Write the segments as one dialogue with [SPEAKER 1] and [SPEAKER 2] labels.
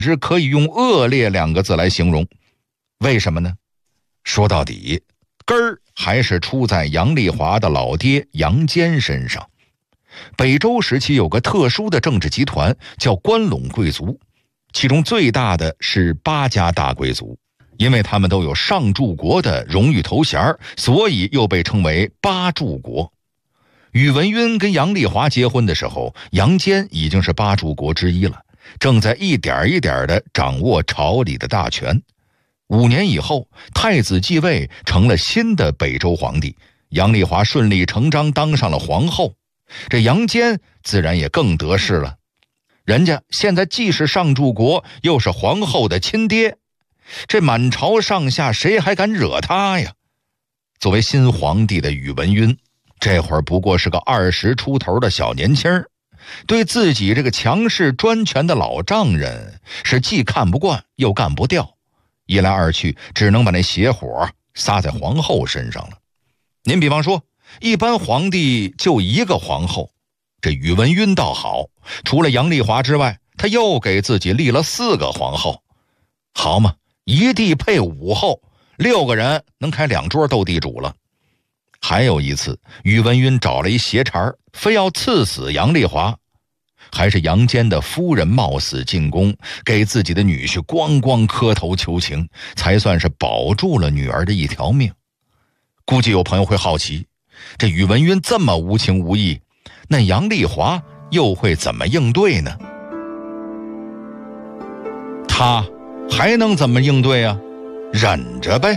[SPEAKER 1] 只可以用恶劣2个字来形容。为什么呢？说到底，根儿还是出在杨丽华的老爹杨坚身上。北周时期有个特殊的政治集团叫关陇贵族，其中最大的是8家大贵族，因为他们都有上柱国的荣誉头衔，所以又被称为8柱国。宇文赟跟杨丽华结婚的时候，杨坚已经是8柱国之一了，正在一点一点地掌握朝里的大权。5年以后，太子继位，成了新的北周皇帝，杨丽华顺理成章当上了皇后。这杨坚自然也更得势了，人家现在既是上柱国，又是皇后的亲爹，这满朝上下谁还敢惹他呀？作为新皇帝的宇文赟，这会儿不过是个20出头的小年轻，对自己这个强势专权的老丈人是既看不惯又干不掉，一来二去只能把那邪火撒在皇后身上了。您比方说，一般皇帝就1个皇后，这宇文赟倒好，除了杨丽华之外，他又给自己立了4个皇后。好嘛，一帝配5后，6个人能开2桌斗地主了。还有一次，宇文赟找了一邪茬，非要赐死杨丽华，还是杨坚的夫人冒死进宫，给自己的女婿咣咣磕头求情，才算是保住了女儿的一条命。估计有朋友会好奇，这宇文赟这么无情无义，那杨丽华又会怎么应对呢？他还能怎么应对啊？忍着呗。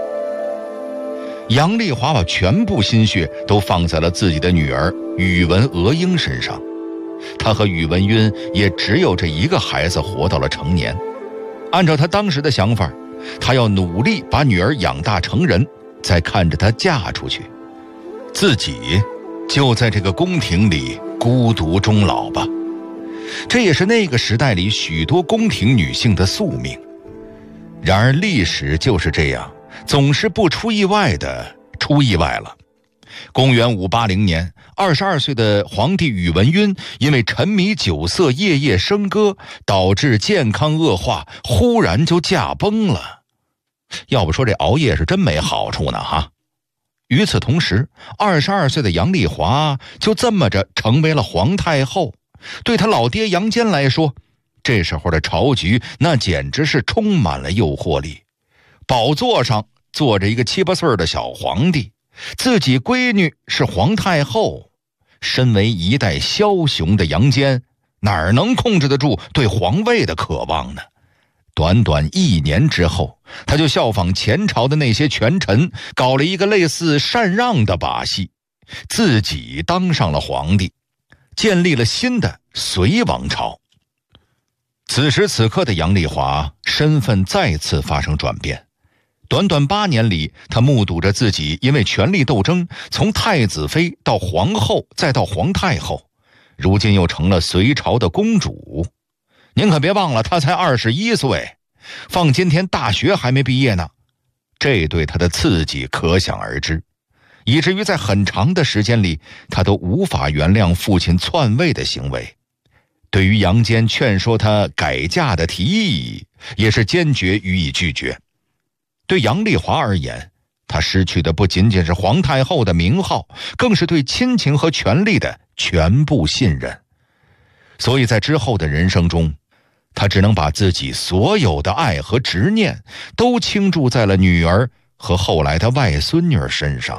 [SPEAKER 1] 杨丽华把全部心血都放在了自己的女儿宇文娥英身上，她和宇文赟也只有这1个孩子活到了成年。按照她当时的想法，她要努力把女儿养大成人，再看着她嫁出去，自己就在这个宫廷里孤独终老吧。这也是那个时代里许多宫廷女性的宿命。然而历史就是这样，总是不出意外的出意外了。公元580年，22岁的皇帝宇文赟因为沉迷酒色，夜夜笙歌，导致健康恶化，忽然就驾崩了。要不说这熬夜是真没好处呢哈。与此同时，22岁的杨丽华就这么着成为了皇太后。对他老爹杨坚来说，这时候的朝局那简直是充满了诱惑力。宝座上坐着一个7、8岁的小皇帝，自己闺女是皇太后，身为一代枭雄的杨坚，哪能控制得住对皇位的渴望呢？短短1年之后，他就效仿前朝的那些权臣，搞了一个类似禅让的把戏，自己当上了皇帝，建立了新的隋王朝。此时此刻的杨丽华身份再次发生转变，短短8年里，她目睹着自己因为权力斗争，从太子妃到皇后，再到皇太后，如今又成了隋朝的公主。您可别忘了，她才21岁，放今天大学还没毕业呢。这对她的刺激可想而知，以至于在很长的时间里，她都无法原谅父亲篡位的行为。对于杨坚劝说她改嫁的提议，也是坚决予以拒绝。对杨丽华而言，她失去的不仅仅是皇太后的名号，更是对亲情和权力的全部信任。所以在之后的人生中，她只能把自己所有的爱和执念都倾注在了女儿和后来的外孙女身上。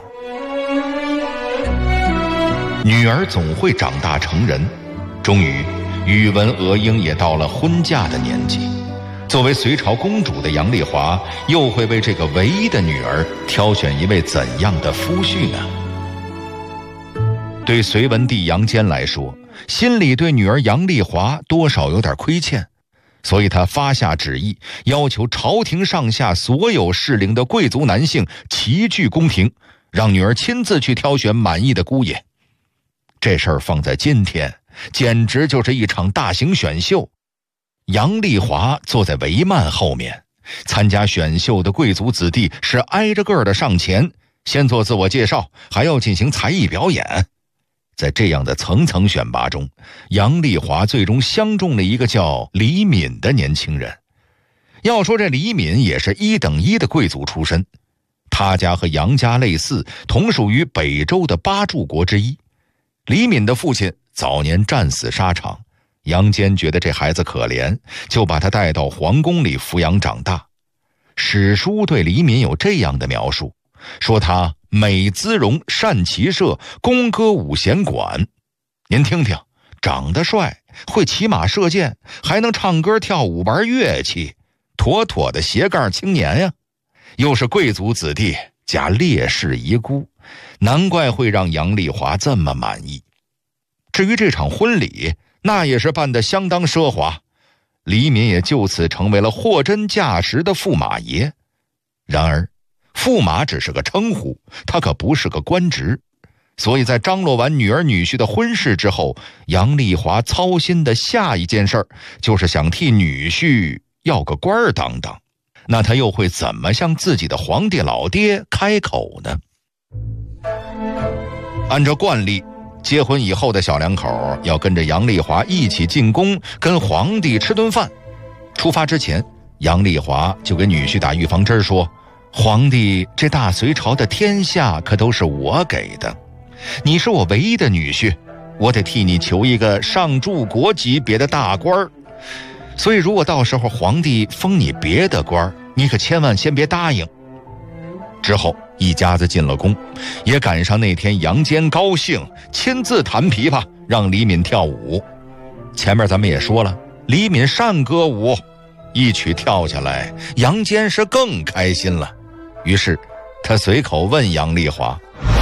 [SPEAKER 1] 女儿总会长大成人，终于宇文娥英也到了婚嫁的年纪。作为隋朝公主的杨丽华，又会为这个唯一的女儿挑选一位怎样的夫婿呢？对隋文帝杨坚来说，心里对女儿杨丽华多少有点亏欠，所以他发下旨意，要求朝廷上下所有适龄的贵族男性齐聚宫廷，让女儿亲自去挑选满意的姑爷。这事儿放在今天，简直就是一场大型选秀。杨丽华坐在帷幔后面，参加选秀的贵族子弟是挨着个的上前，先做自我介绍，还要进行才艺表演。 在这样的层层选拔中，杨丽华最终相中了一个叫李敏的年轻人。要说这李敏也是1等1的贵族出身，他家和杨家类似，同属于北周的8柱国之一。李敏的父亲早年战死沙场，杨坚觉得这孩子可怜，就把他带到皇宫里抚养长大。史书对李敏有这样的描述，说他美姿容，善骑射，弓歌舞弦管。您听听，长得帅，会骑马射箭，还能唱歌跳舞玩乐器，妥妥的斜杠青年呀！又是贵族子弟加烈士遗孤，难怪会让杨丽华这么满意。至于这场婚礼，那也是办得相当奢华，李敏也就此成为了货真价实的驸马爷。然而驸马只是个称呼，他可不是个官职，所以在张罗完女儿女婿的婚事之后，杨丽华操心的下一件事就是想替女婿要个官儿当当。那他又会怎么向自己的皇帝老爹开口呢？按照惯例，结婚以后的小两口要跟着杨丽华一起进宫，跟皇帝吃顿饭。出发之前，杨丽华就给女婿打预防针说，皇帝这大隋朝的天下可都是我给的，你是我唯一的女婿，我得替你求一个上柱国级别的大官儿。所以如果到时候皇帝封你别的官，你可千万先别答应。之后一家子进了宫，也赶上那天杨坚高兴，亲自弹琵琶让李敏跳舞。前面咱们也说了，李敏善歌舞，一曲跳下来，杨坚是更开心了。于是他随口问杨丽华，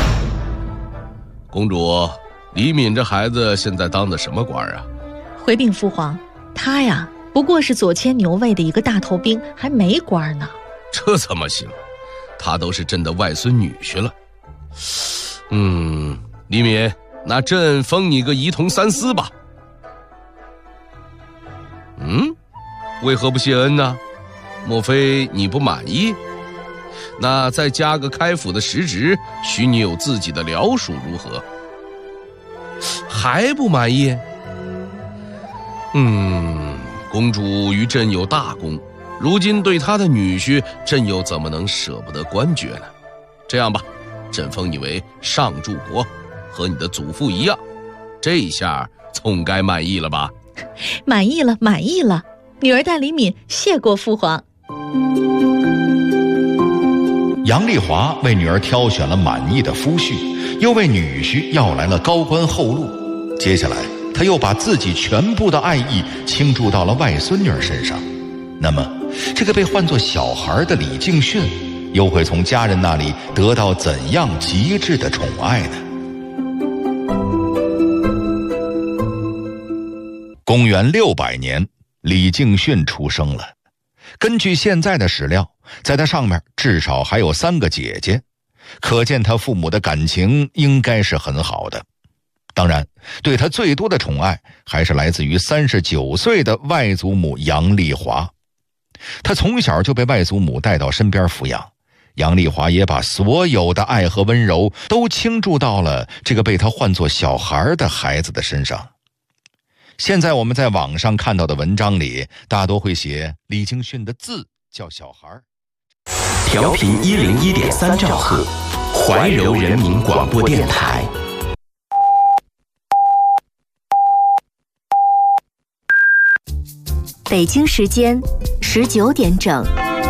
[SPEAKER 2] 公主，李敏这孩子现在当的什么官啊？
[SPEAKER 3] 回禀父皇，他呀不过是左牵牛卫的一个大头兵，还没官呢。
[SPEAKER 2] 这怎么行？他都是朕的外孙女婿了。李敏，那朕封你个仪同三司吧。为何不谢恩呢？莫非你不满意？那再加个开府的实职，许你有自己的僚属，如何？还不满意？公主与朕有大功，如今对她的女婿，朕又怎么能舍不得官爵呢？这样吧，朕封你为上柱国，和你的祖父一样，这一下总该满意了吧？
[SPEAKER 3] 满意了，满意了。女儿代李敏谢过父皇。
[SPEAKER 1] 杨丽华为女儿挑选了满意的夫婿，又为女婿要来了高官厚禄。接下来他又把自己全部的爱意倾注到了外孙女儿身上。那么这个被唤作小孩的李敬训又会从家人那里得到怎样极致的宠爱呢？公元600年，李敬训出生了。根据现在的史料，在他上面至少还有3个姐姐，可见他父母的感情应该是很好的。当然，对他最多的宠爱还是来自于39岁的外祖母杨丽华。他从小就被外祖母带到身边抚养，杨丽华也把所有的爱和温柔都倾注到了这个被他唤作小孩的孩子的身上。现在我们在网上看到的文章里，大多会写李敬训的字叫小孩。
[SPEAKER 4] 调频101.3兆赫，怀柔人民广播电台。
[SPEAKER 5] 北京时间19点整。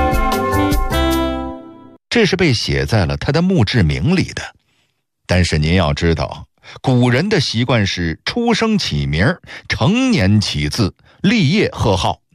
[SPEAKER 1] 这是被写在了他的墓志铭里的。但是您要知道，古人的习惯是出生起名，成年起字，立业贺号。